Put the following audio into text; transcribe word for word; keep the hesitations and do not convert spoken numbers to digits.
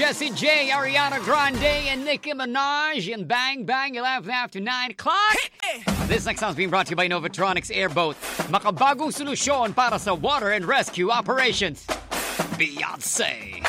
Jessie J, Ariana Grande, and Nicki Minaj. And Bang Bang, you laugh after nine o'clock. This next song is being brought to you by Novatronics Airboat. Makabagong solusyon para sa water and rescue operations. Beyonce.